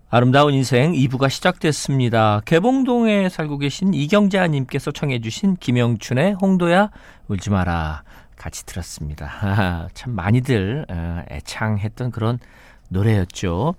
아름다운 인생 2부가 시작됐습니다. 개봉동에 살고 계신 이경자님께서 청해 주신 김영춘의 홍도야 울지 마라 같이 들었습니다. 참 많이들 애창했던 그런 노래였죠.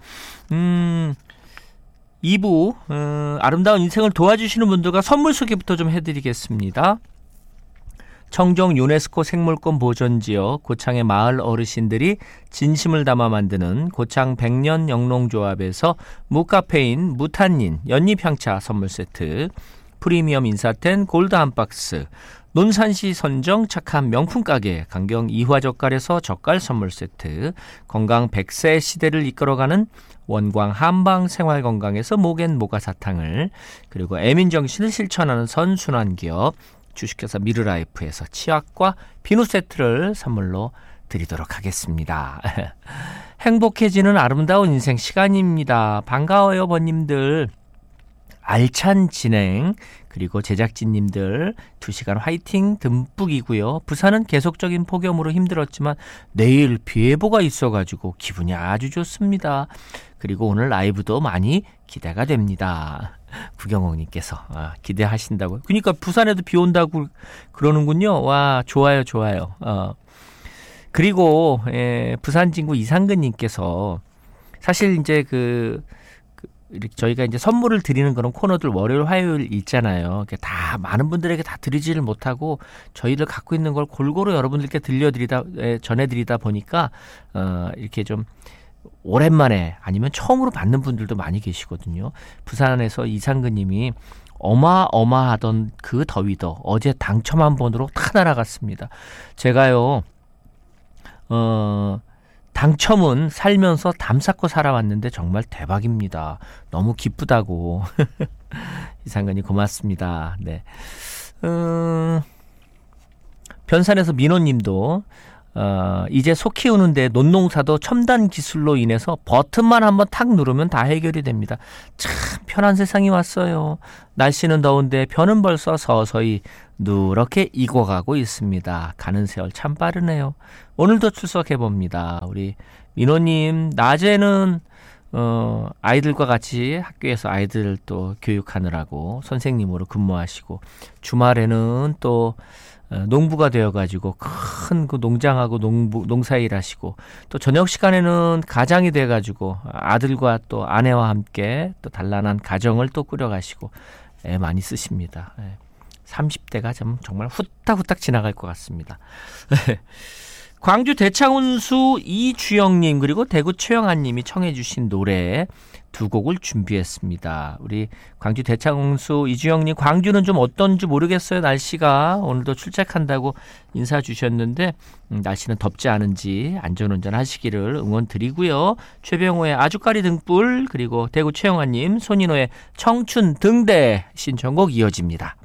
2부 아름다운 인생을 도와주시는 분들과 선물 소개부터 좀 해드리겠습니다. 청정 유네스코 생물권 보존지역 고창의 마을 어르신들이 진심을 담아 만드는 고창 백년 영농조합에서 무카페인 무탄닌 연잎향차 선물 세트, 프리미엄 인사텐 골드 한 박스, 논산시 선정 착한 명품 가게 강경 이화젓갈에서 젓갈 선물 세트, 건강 100세 시대를 이끌어가는 원광 한방 생활건강에서 목앤 모가 사탕을, 그리고 애민정신을 실천하는 선순환기업 주식회사 미르라이프에서 치약과 비누 세트를 선물로 드리도록 하겠습니다. 행복해지는 아름다운 인생 시간입니다. 반가워요 번님들. 알찬 진행, 그리고 제작진님들 2시간 화이팅 듬뿍이고요. 부산은 계속적인 폭염으로 힘들었지만 내일 비 예보가 있어가지고 기분이 아주 좋습니다. 그리고 오늘 라이브도 많이 기대가 됩니다. 구경옥님께서 기대하신다고요. 그러니까 부산에도 비 온다고 그러는군요. 와, 좋아요. 그리고 부산 친구 이상근님께서 사실 이제 이렇게 저희가 이제 선물을 드리는 그런 코너들 월요일, 화요일 있잖아요. 다 많은 분들에게 다 드리지를 못하고 저희를 갖고 있는 걸 골고루 여러분들께 전해드리다 보니까 이렇게 좀 오랜만에 아니면 처음으로 받는 분들도 많이 계시거든요. 부산에서 이상근님이 어마어마하던 그 더위도 어제 당첨 한 번으로 다 날아갔습니다. 제가요 당첨은 살면서 담 쌓고 살아왔는데 정말 대박입니다. 너무 기쁘다고. 이상근이 고맙습니다. 네. 변산에서 민호님도 이제 소 키우는데 논농사도 첨단 기술로 인해서 버튼만 한번 탁 누르면 다 해결이 됩니다. 참 편한 세상이 왔어요. 날씨는 더운데 벼는 벌써 서서히 누렇게 익어가고 있습니다. 가는 세월 참 빠르네요. 오늘도 출석해봅니다. 우리 민호님, 낮에는 아이들과 같이 학교에서 아이들 또 교육하느라고 선생님으로 근무하시고, 주말에는 또 농부가 되어가지고 큰 그 농장하고 농사일 하시고, 또 저녁 시간에는 가장이 돼가지고 아들과 또 아내와 함께 또 단란한 가정을 또 꾸려가시고 애 많이 쓰십니다. 30대가 정말 후딱후딱 지나갈 것 같습니다. 광주 대창운수 이주영님, 그리고 대구 최영아님이 청해 주신 노래 두 곡을 준비했습니다. 우리 광주 대창운수 이주영님, 광주는 좀 어떤지 모르겠어요. 날씨가 오늘도 출첵한다고 인사 주셨는데 날씨는 덥지 않은지 안전운전 하시기를 응원 드리고요. 최병호의 아주까리 등불, 그리고 대구 최영아님, 손인호의 청춘 등대 신청곡 이어집니다.